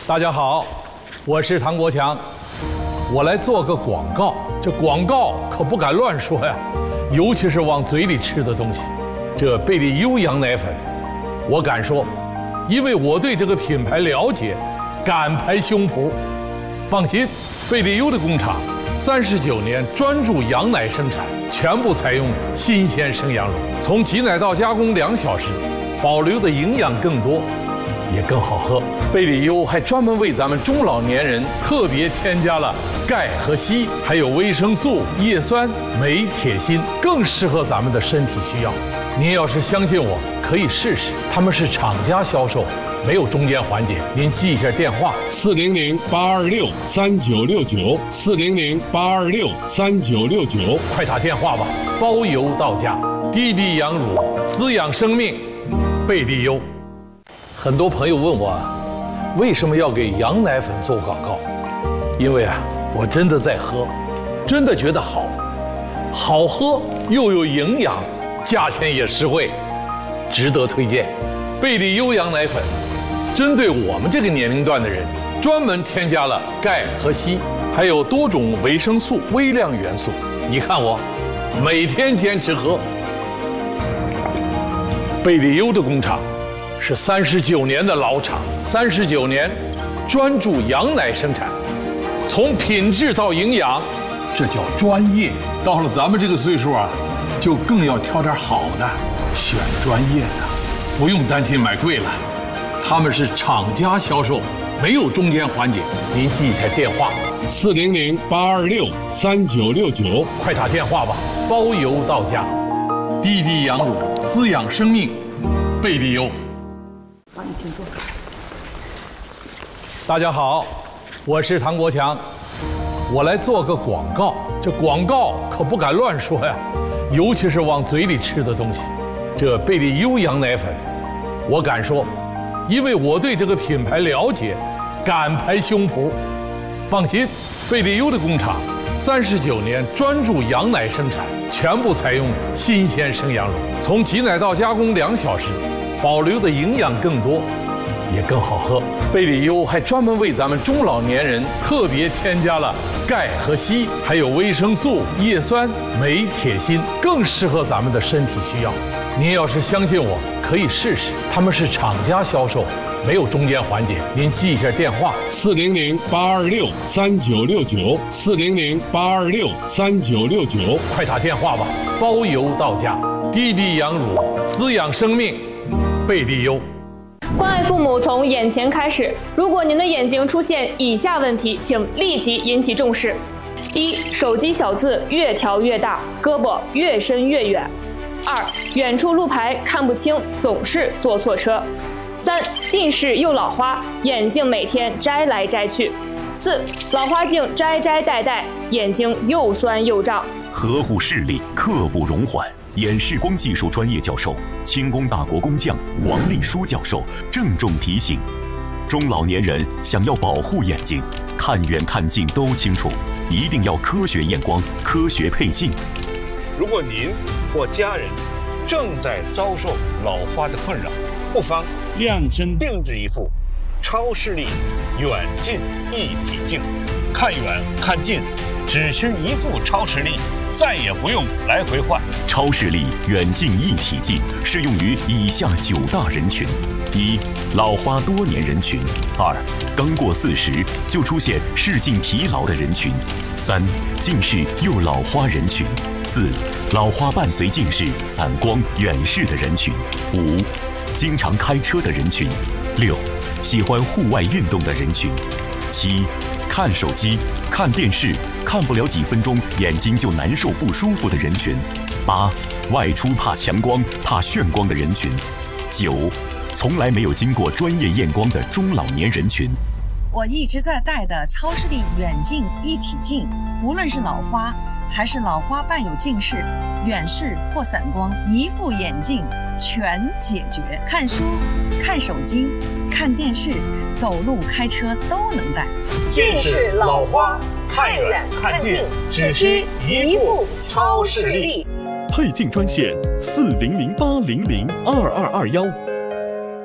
大家好，我是唐国强，我来做个广告。这广告可不敢乱说呀，尤其是往嘴里吃的东西。这贝利优羊奶粉，我敢说，因为我对这个品牌了解，敢拍胸脯。放心，贝利优的工厂39年专注羊奶生产，全部采用新鲜生羊乳，从挤奶到加工2小时，保留的营养更多，也更好喝。贝利优还专门为咱们中老年人特别添加了钙和硒，还有维生素、叶酸、镁、铁、锌，更适合咱们的身体需要。您要是相信我，可以试试。他们是厂家销售，没有中间环节。您记一下电话：400-826-3969，400-826-3969，快打电话吧，包邮到家。滴滴羊乳，滋养生命，贝利优。很多朋友问我，为什么要给羊奶粉做广告？因为我真的在喝，真的觉得好喝又有营养，价钱也实惠，值得推荐。贝利优羊奶粉针对我们这个年龄段的人，专门添加了钙和硒，还有多种维生素、微量元素。你看我每天坚持喝。贝利优的工厂是39年的老厂，39年专注羊奶生产，从品质到营养，这叫专业。到了咱们这个岁数就更要挑点好的，选专业的，不用担心买贵了。他们是厂家销售，没有中间环节。您记一下电话：400-826-3969，快打电话吧，包邮到家。滴滴羊乳，滋养生命，贝利优。 好，你请坐。 大家好，我是唐国强，我来做个广告。这广告可不敢乱说呀，尤其是往嘴里吃的东西。这贝利优羊奶粉，我敢说，因为我对这个品牌了解，敢拍胸脯。放心，贝利优的工厂39年专注羊奶生产，全部采用新鲜生羊乳，从挤奶到加工2小时，保留的营养更多，也更好喝。贝利优还专门为咱们中老年人特别添加了钙和硒，还有维生素、叶酸、镁、铁、锌，更适合咱们的身体需要。您要是相信我，可以试试。他们是厂家销售，没有中间环节。您记一下电话：400-826-3969，400-826-3969，快打电话吧，包邮到家。滴滴羊乳，滋养生命，贝利优。 关爱父母从眼前开始。如果您的眼睛出现以下问题，请立即引起重视：1. 手机小字越调越大，胳膊越伸越远；2. 远处路牌看不清，总是坐错车；3. 近视又老花，眼镜每天摘来摘去；4. 老花镜摘摘戴戴，眼睛又酸又胀。 呵护视力，刻不容缓。眼视光技术专业教授、清宫大国工匠王立书教授郑重提醒：中老年人想要保护眼睛，看远看近都清楚，一定要科学验光、科学配镜。 如果您或家人正在遭受老花的困扰，不妨量身定制一副超视力远近一体镜，看远看近只需一副超视力，再也不用来回换。 超视力远近一体镜适用于以下9大人群：1. 老花多年人群； 2. 刚过40就出现视镜疲劳的人群； 3. 近视又老花人群； 4. 老花伴随近视、散光、远视的人群； 5. 经常开车的人群； 6. 喜欢户外运动的人群； 7. 看手机、看电视看不了几分钟眼睛就难受不舒服的人群； 8. 外出怕强光、怕眩光的人群； 9. 从来没有经过专业验光的中老年人群。 我一直在戴的超视力远近一体镜，无论是老花还是老花伴有近视、远视或散光，一副眼镜全解决。看书、看手机、看电视、走路、开车都能戴。 近视、老花，看远看近，只需一副超视力。 配镜专线：4008002221。